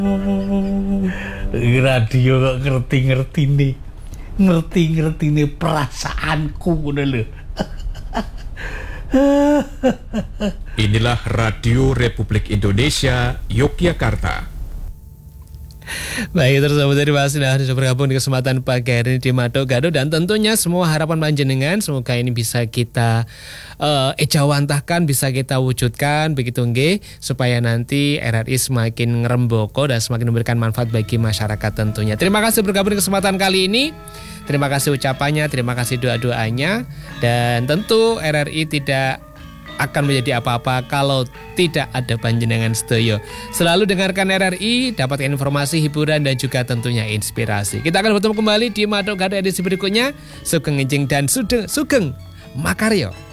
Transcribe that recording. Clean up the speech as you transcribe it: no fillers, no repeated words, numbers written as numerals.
Radio kok ngerti-ngerti nih. Ngerti-ngerti nih perasaanku ngono lho. Inilah Radio Republik Indonesia Yogyakarta. Baik, tersebut terima kasih sudah bergabung di kesempatan pagi hari ini di Mado Gado, dan tentunya semua harapan panjenengan semoga ini bisa kita ejawantahkan, bisa kita wujudkan begitu nggih, supaya nanti RRI semakin ngeremboko dan semakin memberikan manfaat bagi masyarakat tentunya. Terima kasih bergabung di kesempatan kali ini. Terima kasih ucapannya, terima kasih doa-doanya, dan tentu RRI tidak akan menjadi apa-apa kalau tidak ada panjenengan sedaya. Selalu dengarkan RRI, dapatkan informasi, hiburan, dan juga tentunya inspirasi. Kita akan bertemu kembali di Mado Gado edisi berikutnya. Sugeng Enjing dan Sugeng Makaryo.